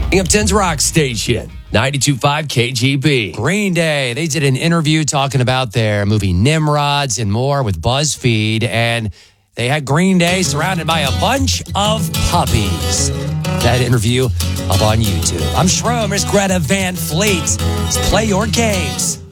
Binghamton's Rock Station, 92.5 KGB. Green Day, they did an interview talking about their movie Nimrods and more with BuzzFeed, and they had Green Day surrounded by a bunch of puppies. That interview up on YouTube. I'm Shroom. Here's Greta Van Fleet. Let's play your games.